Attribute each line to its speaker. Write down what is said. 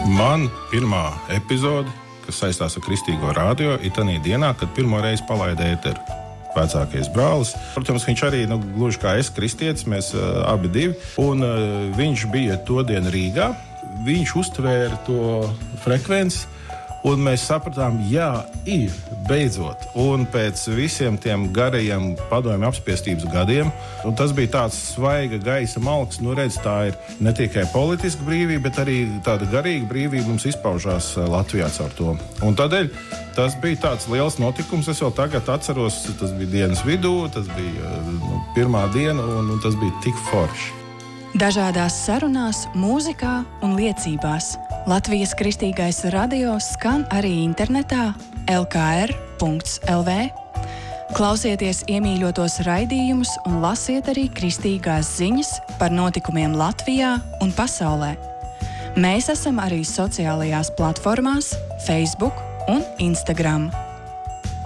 Speaker 1: Man pirmā epizode, kas saistās ar Kristīgo radio, ir tanī dienā, kad pirmo reizi palaida ēteru. Vecākais brālis. Protams, viņš arī, gluži kā es, kristietis, mēs abi divi. Un viņš bija to dienu Rīgā. Viņš uztvēra to frekvenci, un mēs sapratām, jā, ir beidzot. Un pēc visiem tiem garajiem padomju apspiestības gadiem, un tas bija tāds svaiga gaisa malks, redz, tā ir ne tikai politiska brīvība, bet arī tāda garīga brīvība mums izpaužās Latvijā caur to. Un tādēļ tas bija tāds liels notikums, es vēl tagad atceros, tas bija dienas vidū, tas bija pirmā diena, un tas bija tik forši.
Speaker 2: Dažādās sarunās, mūzikā un liecībās Latvijas Kristīgais radio skan arī internetā lkr.lv. Klausieties iemīļotos raidījumus un lasiet arī kristīgās ziņas par notikumiem Latvijā un pasaulē. Mēs esam arī sociālajās platformās Facebook un Instagram.